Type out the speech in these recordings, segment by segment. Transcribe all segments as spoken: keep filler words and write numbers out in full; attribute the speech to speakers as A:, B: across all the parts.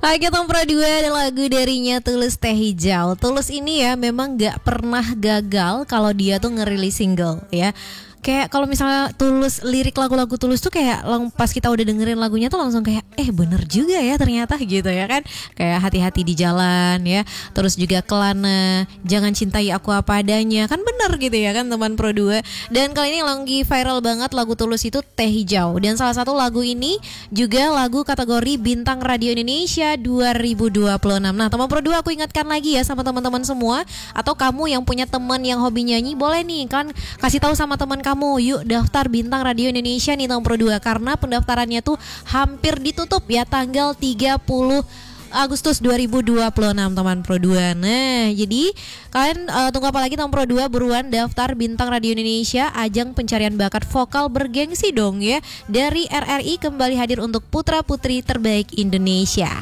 A: Oke, Tom Pro dua ada lagu darinya Tulus Teh Hijau. Tulus ini ya memang gak pernah gagal kalau dia tuh ngerilis single ya. Kayak kalau misalnya Tulus, lirik lagu-lagu Tulus tuh kayak lang- pas kita udah dengerin lagunya tuh langsung kayak eh bener juga ya ternyata gitu ya kan. Kayak hati-hati di jalan ya. Terus juga Kelana, jangan cintai aku apa adanya. Kan bener gitu ya kan teman Pro dua. Dan kali ini lagi viral banget lagu Tulus itu Teh Hijau. Dan salah satu lagu ini juga lagu kategori Bintang Radio Indonesia dua ribu dua puluh enam. Nah teman Pro dua aku ingatkan lagi ya sama teman-teman semua. Atau kamu yang punya teman yang hobi nyanyi, boleh nih kan kasih tahu sama teman kamu, kamu yuk daftar Bintang Radio Indonesia nih Tom Pro dua, karena pendaftarannya tuh hampir ditutup ya tanggal tiga puluh Agustus dua ribu dua puluh enam teman Pro dua. Nah jadi kalian uh, tunggu apa lagi Tom Pro dua, buruan daftar Bintang Radio Indonesia, ajang pencarian bakat vokal bergengsi dong ya. Dari R R I kembali hadir untuk putra putri terbaik Indonesia.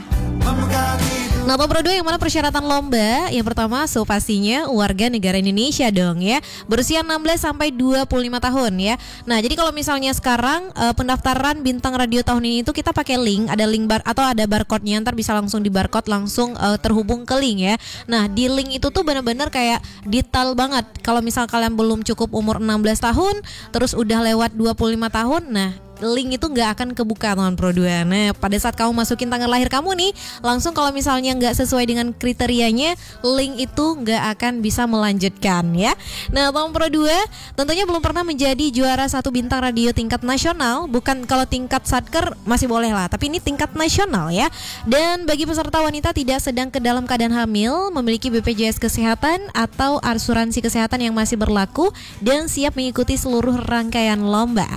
A: Nah, Tom Pro dua yang mana persyaratan lomba? Yang pertama, so pastinya warga negara Indonesia dong ya, berusia enam belas sampai dua puluh lima tahun ya. Nah, jadi kalau misalnya sekarang uh, pendaftaran Bintang Radio tahun ini itu kita pakai link, ada link bar atau ada barcode-nya, ntar bisa langsung di barcode langsung uh, terhubung ke link ya. Nah, di link itu tuh benar-benar kayak detail banget. Kalau misal kalian belum cukup umur enam belas tahun, terus udah lewat dua puluh lima tahun, nah link itu nggak akan kebuka teman Pro dua. Nah pada saat kamu masukin tanggal lahir kamu nih, langsung kalau misalnya nggak sesuai dengan kriterianya, link itu nggak akan bisa melanjutkan ya. Nah teman Pro dua tentunya belum pernah menjadi juara satu Bintang Radio tingkat nasional. Bukan, kalau tingkat satker masih boleh lah, tapi ini tingkat nasional ya. Dan bagi peserta wanita tidak sedang ke dalam keadaan hamil, memiliki B P J S Kesehatan atau asuransi kesehatan yang masih berlaku, dan siap mengikuti seluruh rangkaian lomba.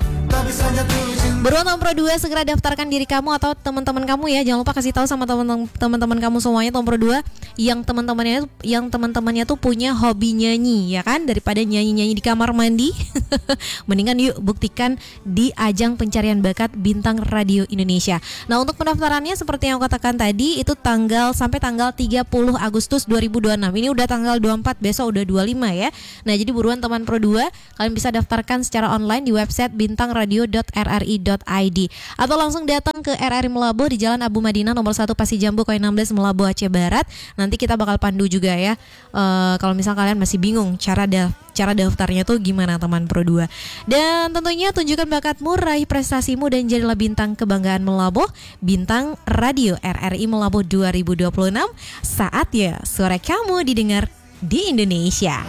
A: Beruang Tom Pro dua, segera daftarkan diri kamu atau teman-teman kamu ya. Jangan lupa kasih tahu sama teman-teman kamu semuanya Tom Pro dua yang teman-temannya yang teman-temannya tuh punya hobi nyanyi ya kan, daripada nyanyi-nyanyi di kamar mandi. Mendingan yuk buktikan di ajang pencarian bakat Bintang Radio Indonesia. Nah, untuk pendaftarannya seperti yang aku katakan tadi, itu tanggal sampai tanggal tiga puluh Agustus dua ribu dua puluh enam. Ini udah tanggal dua puluh empat, besok udah dua puluh lima ya. Nah, jadi buruan teman Pro dua, kalian bisa daftarkan secara online di website bintangradio dot r r i dot i d atau langsung datang ke R R I Melabuh di Jalan Abu Madinah nomor satu Pasir Jambu Koin enam belas Melabuh Aceh Barat. Nanti kita bakal pandu juga ya. Uh, kalau misal kalian masih bingung cara da- cara daftarnya tuh gimana teman Pro dua. Dan tentunya tunjukkan bakatmu, raih prestasimu, dan jadilah bintang kebanggaan Melabuh. Bintang Radio R R I Melabuh dua ribu dua puluh enam. Saatnya suara kamu didengar di Indonesia.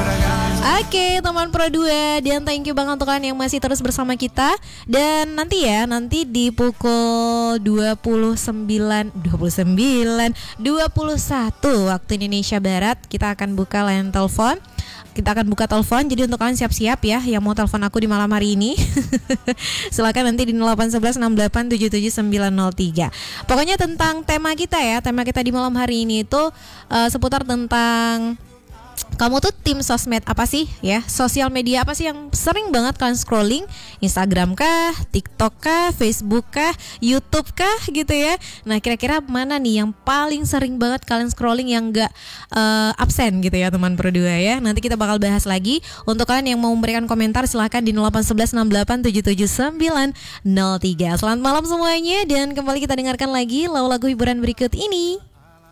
A: Oke teman Pro dua, dan thank you banget untuk kalian yang masih terus bersama kita. Dan nanti ya, nanti di pukul dua puluh sembilan dua puluh sembilan dua puluh satu waktu Indonesia Barat, kita akan buka line telepon. Kita akan buka telepon, jadi untuk kalian siap-siap ya yang mau telepon aku di malam hari ini. Silakan nanti di nol delapan satu satu enam delapan tujuh tujuh sembilan nol tiga. Pokoknya tentang tema kita ya, tema kita di malam hari ini itu uh, seputar tentang kamu tuh tim sosmed apa sih ya? Sosial media apa sih yang sering banget kalian scrolling? Instagram kah? TikTok kah? Facebook kah? YouTube kah gitu ya? Nah kira-kira mana nih yang paling sering banget kalian scrolling yang gak uh, absen gitu ya teman Pro dua ya? Nanti kita bakal bahas lagi. Untuk kalian yang mau memberikan komentar silahkan di nol delapan satu satu enam delapan tujuh tujuh sembilan nol tiga. Selamat malam semuanya, dan kembali kita dengarkan lagi lagu-lagu hiburan berikut ini.